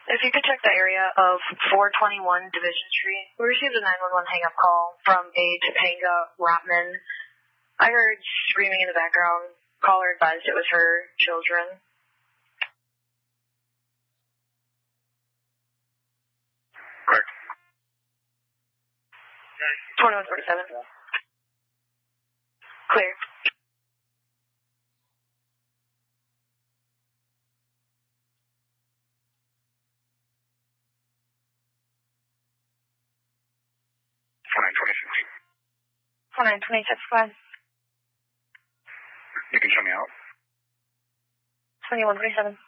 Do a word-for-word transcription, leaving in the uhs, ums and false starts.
If you could check the area of four twenty-one Division Street. We received a nine one one hang-up call from a Topanga Rotman. I heard screaming in the background. Caller advised it was her children. Correct. twenty-one forty-seven. Clear. twenty-nine twenty-six. twenty-nine twenty-six, go ahead. You can show me out. twenty-one forty-seven.